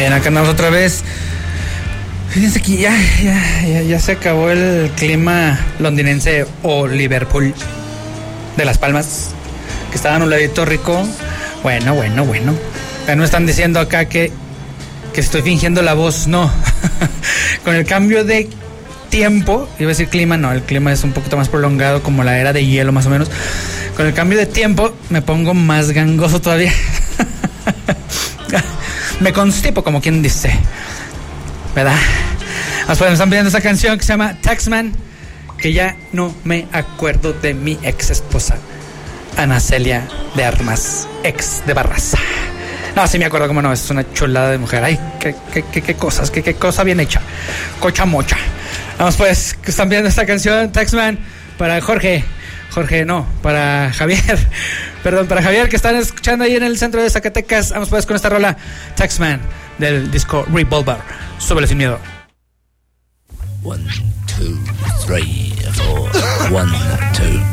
Bien, acá andamos otra vez. Fíjense que ya se acabó el clima londinense o Liverpool de Las Palmas, que estaba nubladito rico. Bueno. Ya no están diciendo acá que estoy fingiendo la voz, no. Con el cambio de tiempo, iba a decir clima, no, el clima es un poquito más prolongado, como la era de hielo más o menos. Con el cambio de tiempo me pongo más gangoso todavía. Me constipo, como quien dice, ¿verdad? Nos están pidiendo esta canción que se llama Taxman, que ya no me acuerdo de mi ex esposa Ana Celia de Armas, ex de Barraza. No, sí me acuerdo, cómo no, es una chulada de mujer. Ay, qué cosas, qué cosa bien hecha. Cocha mocha. Vamos pues, que están viendo esta canción, Taxman, para para Javier. Perdón, para Javier, que están escuchando ahí en el centro de Zacatecas. Vamos pues con esta rola, Taxman, del disco Revolver. Súbele sin miedo. 1, 2, 3, 4. 1, 2